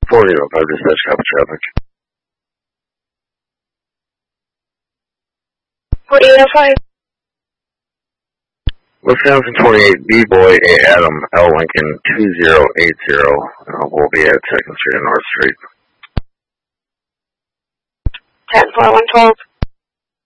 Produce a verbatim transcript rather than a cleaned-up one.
four eight oh five, dispatch, copy traffic. four eight oh five. Wisconsin twenty-eight, B-Boy, A. Adam, L. Lincoln, two zero eight zero. Uh, we'll be at second Street and North Street. ten four one twelve.